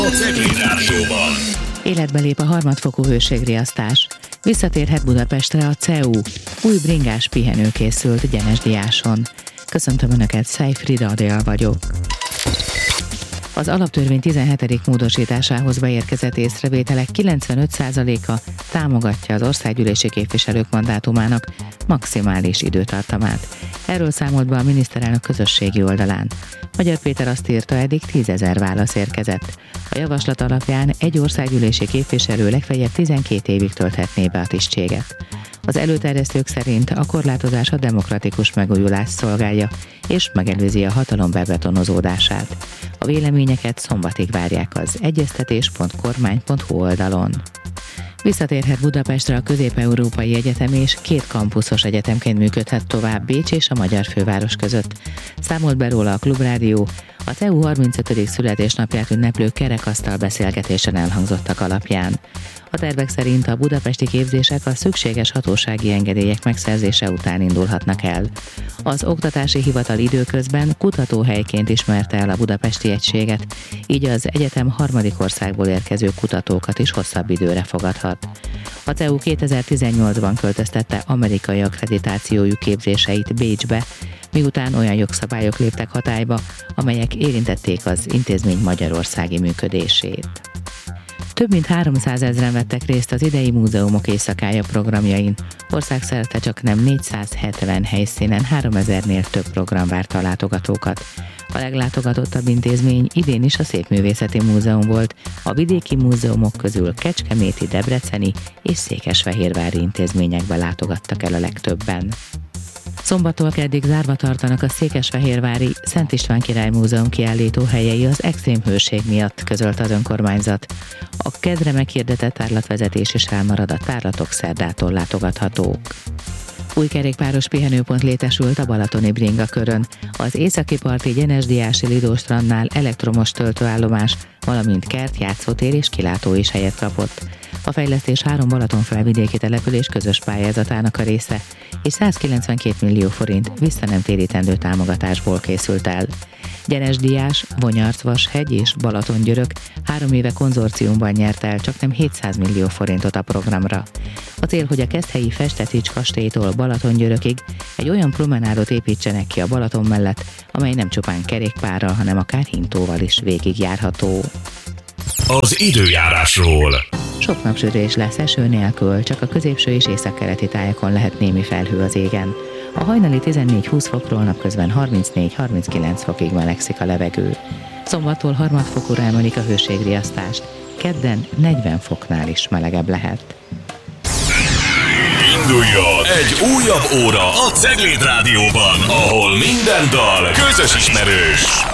A Cegléd Rádióban. Életbe lép a harmadfokú hőségriasztás. Visszatérhet Budapestre a CEU. Új bringás pihenő készült Gyenes Diáson. Köszöntöm Önöket, Szejfrida Adél vagyok. Az alaptörvény 17. módosításához beérkezett észrevételek 95%-a támogatja az országgyűlési képviselők mandátumának maximális időtartamát. Erről számolt be a miniszterelnök közösségi oldalán. Magyar Péter azt írta, eddig 10 000 válasz érkezett. A javaslat alapján egy országgyűlési képviselő legfeljebb 12 évig tölthetné be a tisztséget. Az előterjesztők szerint a korlátozás a demokratikus megújulást szolgálja, és megelőzi a hatalom bebetonozódását. A véleményeket szombatig várják az egyeztetés.kormány.hu oldalon. Visszatérhet Budapestre a Közép-Európai Egyetem, és 2 kampuszos egyetemként működhet tovább Bécs és a magyar főváros között. Számolt be róla a Klubrádió, a CEU 35. születésnapját ünneplő kerekasztal beszélgetésen elhangzottak alapján. A tervek szerint a budapesti képzések a szükséges hatósági engedélyek megszerzése után indulhatnak el. Az Oktatási Hivatal időközben kutatóhelyként ismerte el a budapesti egységet, így az egyetem harmadik országból érkező kutatókat is hosszabb időre fogadhat. A CEU 2018-ban költöztette amerikai akkreditációjú képzéseit Bécsbe, miután olyan jogszabályok léptek hatályba, amelyek érintették az intézmény magyarországi működését. Több mint 300 000 vettek részt az idei múzeumok éjszakája programjain. Országszerte csak nem 470 helyszínen 3000-nél több program várta a látogatókat. A leglátogatottabb intézmény idén is a Szépművészeti Múzeum volt, a vidéki múzeumok közül kecskeméti, debreceni és székesfehérvári intézményekbe látogattak el a legtöbben. Szombattól keddig zárva tartanak a székesfehérvári Szent István Király Múzeum kiállítóhelyei az extrém hőség miatt, közölt az önkormányzat. A kedre meghirdetett tárlatvezetés is elmarad, a tárlatok szerdától látogathatók. Új kerékpáros pihenőpont létesült a balatoni bringakörön. Az északi parti Gyenes Diási Lidó strandnál elektromos töltőállomás, valamint kert, játszótér és kilátó is helyet kapott. A fejlesztés 3 balatonfelvidéki település közös pályázatának a része, és 192 millió forint vissza nem térítendő támogatásból készült el. Gyenes Diás, Bonyarc-Vashegy és Balatongyörök 3 éve konzorciumban nyert el csaknem 700 millió forintot a programra. A cél, hogy a keszthelyi Festetics kastélytól Balatongyörökig egy olyan promenádot építsenek ki a Balaton mellett, amely nem csupán kerékpárral, hanem akár hintóval is végigjárható. Az időjárásról. Sok napsütés lesz eső nélkül, csak a középső és északkeleti tájakon lehet némi felhő az égen. A hajnali 14-20 fokról napközben 34-39 fokig melegszik a levegő. Szombattól harmadfokúra emelik a hőségriasztást, kedden 40 foknál is melegebb lehet. Induljon egy újabb óra a Cegléd Rádióban, ahol minden dal közös ismerős.